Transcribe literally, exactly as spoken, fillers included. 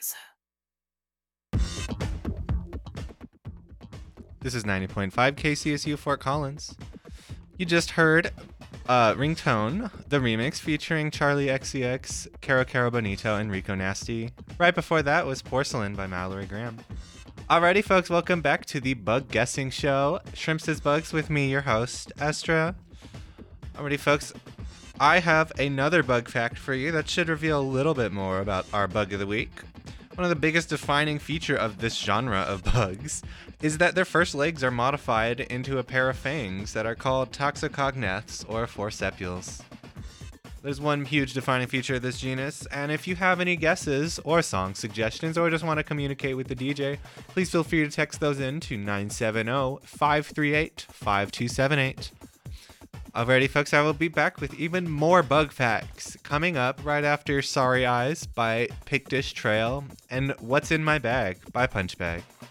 This is ninety point five K C S U Fort Collins. You just heard uh, Ringtone, the remix featuring Charlie X C X, Caro Caro Bonito, and Rico Nasty. Right before that was Porcelain by Mallory Graham. Alrighty, folks, welcome back to the Bug Guessing Show. Shrimps is Bugs with me, your host, Astra. Alrighty, folks, I have another bug fact for you that should reveal a little bit more about our bug of the week. One of the biggest defining feature of this genre of bugs is that their first legs are modified into a pair of fangs that are called toxocogneths or forcepules. There's one huge defining feature of this genus, and if you have any guesses or song suggestions or just want to communicate with the D J, please feel free to text those in to nine seven zero, five three eight, five two seven eight. Alrighty, folks, I will be back with even more bug facts coming up right after Sorry Eyes by Pictish Trail and What's in My Bag by Punchbag.